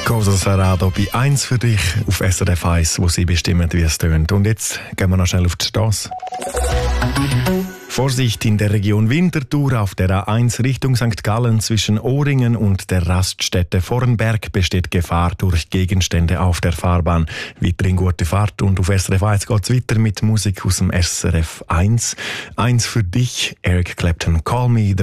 Cosa Sarado bei 1 für dich auf SRF 1, wo sie bestimmen, wie es tönt. Und jetzt gehen wir noch schnell auf die Straße. Vorsicht in der Region Winterthur auf der A1 Richtung St. Gallen zwischen Ohringen und der Raststätte Vornberg besteht Gefahr durch Gegenstände auf der Fahrbahn. Weiterhin gute Fahrt und auf SRF 1 geht es weiter mit Musik aus dem SRF 1. 1 für dich, Eric Clapton, Call Me.